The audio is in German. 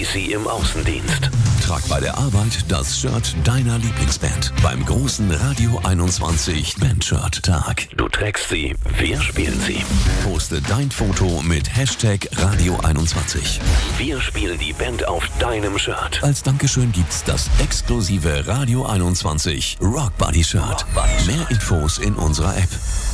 wie sie im Außendienst. Trag bei der Arbeit das Shirt deiner Lieblingsband beim großen Radio 21 Bandshirt Tag. Du trägst sie, wir spielen sie. Poste dein Foto mit Hashtag Radio 21. Wir spielen die Band auf deinem Shirt. Als Dankeschön gibt's das exklusive Radio 21 Rock Buddy Shirt. Mehr Infos in unserer App.